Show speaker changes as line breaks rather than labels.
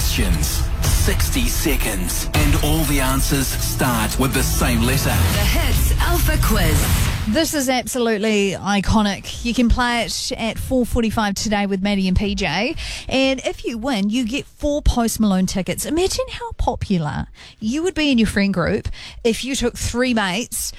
questions, 60 seconds, and all the answers start with the same letter.
The Hits Alpha Quiz.
This is absolutely iconic. You can play it at 4:45 today with Maddie and PJ. And if you win, you get 4 Post Malone tickets. Imagine how popular you would be in your friend group if you took 3 mates